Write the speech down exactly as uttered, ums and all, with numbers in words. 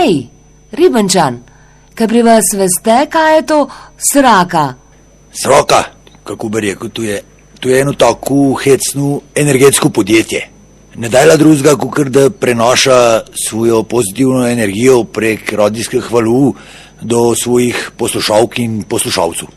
Ej, Ribenčan, kaj pri vas veste, kaj je to sraka? Sraka, kako bi rekel, to je, to je eno tako hecno energetsko podjetje. Ne dajla drugega, kakor da prenaša svojo pozitivno energijo prek radijskih valov do svojih poslušalk in poslušalcev.